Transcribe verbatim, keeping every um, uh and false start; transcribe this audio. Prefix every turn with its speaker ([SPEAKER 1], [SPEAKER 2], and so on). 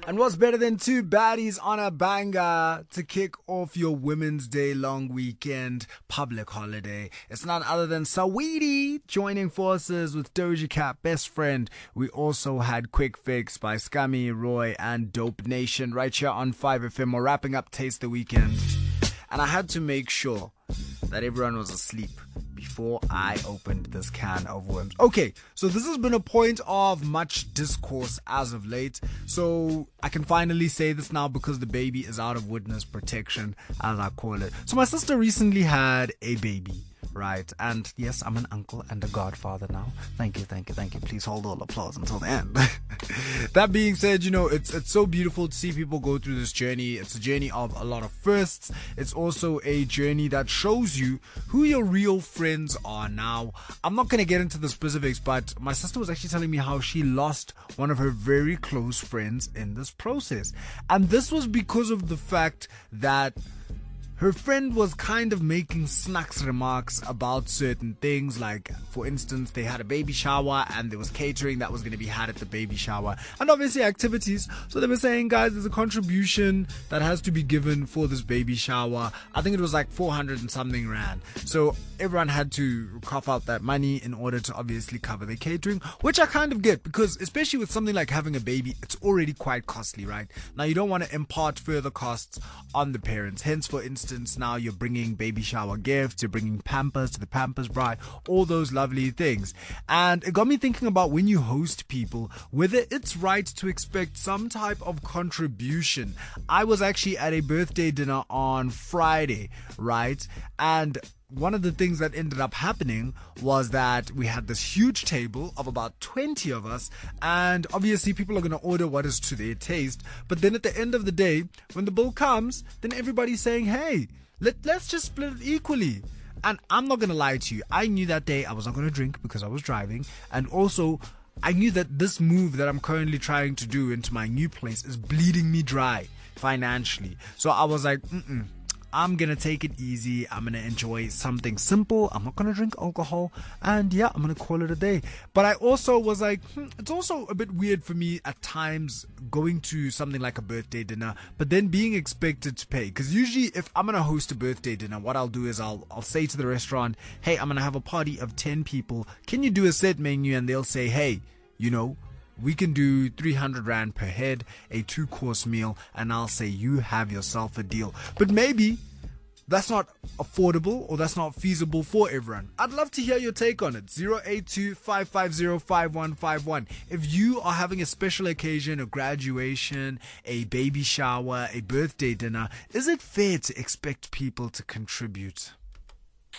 [SPEAKER 1] And what's better than two baddies on a banger to kick off your Women's Day long weekend public holiday? It's none other than Saweetie joining forces with Doja Cat, Best Friend. We also had Quick Fix by Scummy, Roy, and Dope Nation right here on five F M. We're wrapping up Taste the Weekend. And I had to make sure that everyone was asleep before I opened this can of worms. Okay, so this has been a point of much discourse as of late. So I can finally say this now because the baby is out of witness protection, as I call it. So my sister recently had a baby, right? And yes, I'm an uncle and a godfather now. Thank you, thank you, thank you. Please hold all applause until the end. That being said, you know, it's it's so beautiful to see people go through this journey. It's a journey of a lot of firsts. It's also a journey that shows you who your real friends are. Now, I'm not going to get into the specifics, but my sister was actually telling me how she lost one of her very close friends in this process. And this was because of the fact that her friend was kind of making snacks remarks about certain things. Like, for instance, they had a baby shower and there was catering that was going to be had at the baby shower and obviously activities. So they were saying, guys, there's a contribution that has to be given for this baby shower. I think it was like four hundred and something rand. So everyone had to cough out that money in order to obviously cover the catering, which I kind of get because especially with something like having a baby, it's already quite costly, right? Now, you don't want to impart further costs on the parents. Hence, for instance, now you're bringing baby shower gifts, you're bringing Pampers to the Pampers bride, all those lovely things. And it got me thinking about when you host people, whether it's right to expect some type of contribution. I was actually at a birthday dinner on Friday, right? And one of the things that ended up happening was that we had this huge table of about twenty of us, and obviously people are going to order what is to their taste. But then at the end of the day, when the bill comes, then everybody's saying, hey, let, let's just split it equally. And I'm not going to lie to you. I knew that day I was not going to drink because I was driving. And also, I knew that this move that I'm currently trying to do into my new place is bleeding me dry financially. So I was like, mm-mm. I'm going to take it easy. I'm going to enjoy something simple. I'm not going to drink alcohol. And yeah, I'm going to call it a day. But I also was like, hmm, it's also a bit weird for me at times going to something like a birthday dinner, but then being expected to pay. Because usually if I'm going to host a birthday dinner, what I'll do is I'll, I'll say to the restaurant, hey, I'm going to have a party of ten people. Can you do a set menu? And they'll say, hey, you know, we can do three hundred rand per head, a two course meal, and I'll say you have yourself a deal. But maybe that's not affordable or that's not feasible for everyone. I'd love to hear your take on it. zero eight two, five five zero, five one five one. If you are having a special occasion, a graduation, a baby shower, a birthday dinner, is it fair to expect people to contribute?